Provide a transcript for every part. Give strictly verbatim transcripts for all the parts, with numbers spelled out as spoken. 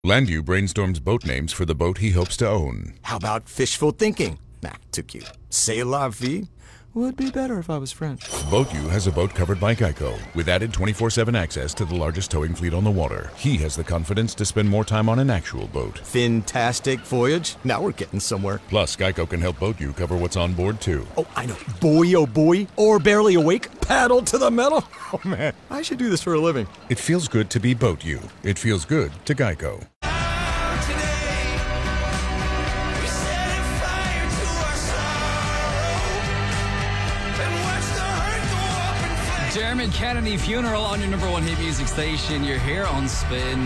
Landu brainstorms boat names for the boat he hopes to own. How about fishful thinking? Nah, too cute. C'est la vie? Would be better if I was French. BoatU has a boat covered by Geico, with added twenty-four seven access to the largest towing fleet on the water. He has the confidence to spend more time on an actual boat. Fantastic voyage. Now we're getting somewhere. Plus, Geico can help BoatU cover what's on board, too. Oh, I know. Boy, oh boy. Or barely awake. Paddle to the metal. Oh, man. I should do this for a living. It feels good to be BoatU. It feels good to Geico. Dermot Kennedy Funeral on your number one hit music station. You're here on Spin.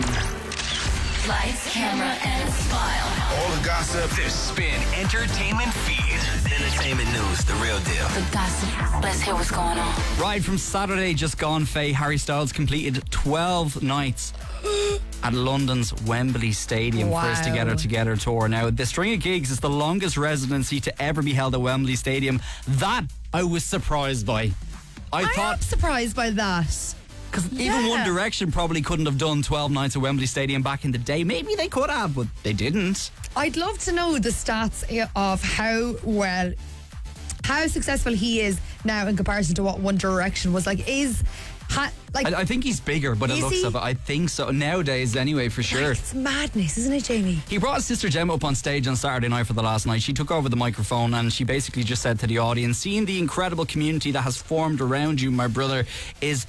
Lights, camera, and smile. All the gossip. The Spin Entertainment Feed. Entertainment news, the real deal. The gossip. Let's hear what's going on. Right from Saturday just gone, Faye, Harry Styles completed twelve nights at London's Wembley Stadium Wow. for his Together Together tour. Now, the string of gigs is the longest residency to ever be held at Wembley Stadium. That I was surprised by. I, I thought am surprised by that. Because even Yeah. One Direction probably couldn't have done twelve nights at Wembley Stadium back in the day. Maybe they could have, but they didn't. I'd love to know the stats of how well, how successful he is now in comparison to what One Direction was. Like, is, ha, like, I, I think he's bigger, but it Is looks he? of it. I think so. Nowadays, anyway, for sure. it's madness, isn't it, Jamie? He brought his sister Gemma up on stage on Saturday night for the last night. She took over the microphone and she basically just said to the audience, seeing the incredible community that has formed around you, my brother, is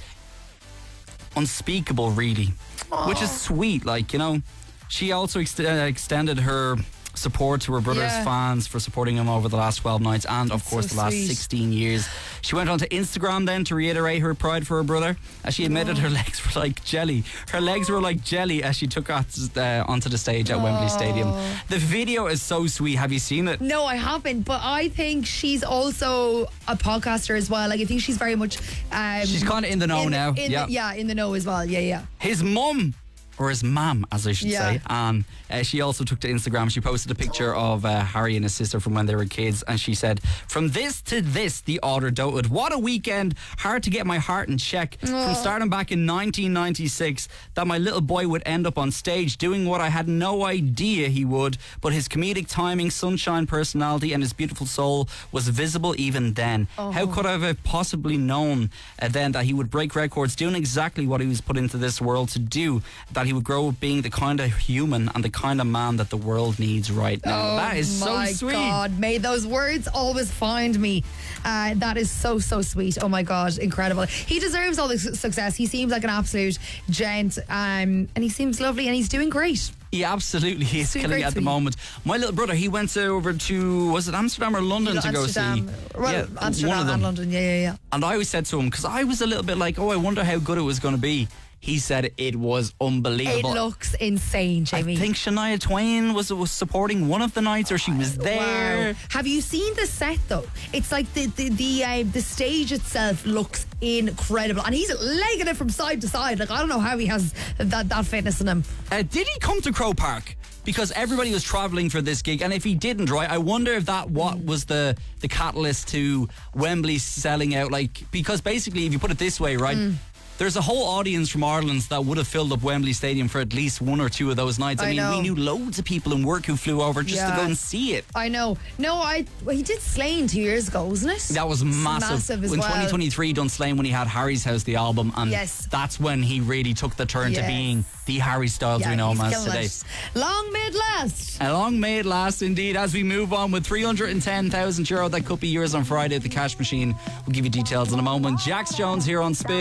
unspeakable, really. Aww. Which is sweet, like, you know. She also ex- uh, extended her support to her brother's Yeah. fans for supporting him over the last twelve nights and, of That's course, so the last sweet. sixteen years. She went onto Instagram then to reiterate her pride for her brother, as she admitted her legs were like jelly. Her legs were like jelly as she took out, uh, onto the stage at Wembley Stadium. The video is so sweet. Have you seen it? No, I haven't, but I think she's also a podcaster as well. Like, I think she's very much... Um, She's kind of in the know in, now. in yeah. the, yeah, in the know as well. Yeah, yeah. His mum, or his mam, as I should Yeah. say, Anne, uh, she also took to Instagram. She posted a picture of uh, Harry and his sister from when they were kids, and she said, "From this to this, the otter doted. What a weekend. Hard to get my heart in check. From starting back in nineteen ninety-six, that my little boy would end up on stage doing what I had no idea he would, but his comedic timing, sunshine personality, and his beautiful soul was visible even then. How could I have possibly known uh, then that he would break records doing exactly what he was put into this world to do, that he would grow up being the kind of human and the kind of man that the world needs right now." Oh, that is so my sweet. God, may those words always find me. Uh, that is so, so sweet. Oh my God, incredible. He deserves all the su- success. He seems like an absolute gent, um, and he seems lovely, and he's doing great. He absolutely is Sweet, killing great it at the sweet. moment. My little brother, he went over to, was it Amsterdam or London to go see? Amsterdam. Well, Yeah, Amsterdam one of them. and London. Yeah, yeah, yeah. And I always said to him, because I was a little bit like, oh, I wonder how good it was going to be. He said it was It unbelievable. looks insane, Jamie. I think Shania Twain was was supporting one of the nights, or she was there. Wow. Have you seen the set though? It's like the the the, uh, the stage itself looks incredible, and he's legging it from side to side. Like, I don't know how he has that that fitness in him. Uh, did he come to Croke Park? Because everybody was travelling for this gig, and if he didn't, right, I wonder if that what was the the catalyst to Wembley selling out. Like, because basically, if you put it this way, right. Mm. There's a whole audience from Ireland that would have filled up Wembley Stadium for at least one or two of those nights. I, I mean, know. we knew loads of people in work who flew over just to Yeah. go and see it. I know. No, I well, he did Slane two years ago, wasn't it? That was massive. Massive as in well. twenty twenty-three, done Slane when he had Harry's House, the album, and Yes. that's when he really took the turn to Yes. being the Harry Styles Yeah, we know him he's as killing today. it. Long may it last. And long may it last, indeed, as we move on with three hundred ten thousand euro. That could be yours on Friday at the cash machine. We'll give you details in a moment. Jax Jones here on Spin.